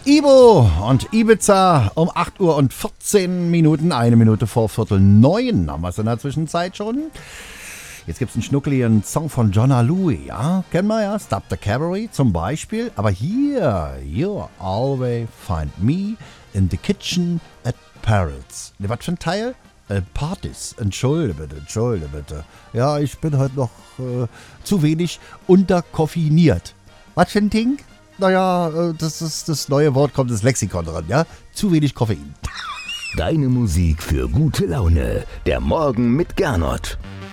Ivo und Ibiza um 8 Uhr und 14 Minuten, 1 Minute vor 8:45 haben wir es in der Zwischenzeit schon. Jetzt gibt es einen schnuckeligen Song von Jonna Louie, ja, kennen wir ja, Stop the Cavalry zum Beispiel. Aber hier, you'll always find me in the kitchen at Parrots. Ne, was für ein Teil? Partys. Entschuldige bitte. Ja, ich bin heute noch zu wenig unterkoffiniert. Was für ein Ding? Naja, das neue Wort kommt ins Lexikon dran, ja? Zu wenig Koffein. Deine Musik für gute Laune. Der Morgen mit Gernot.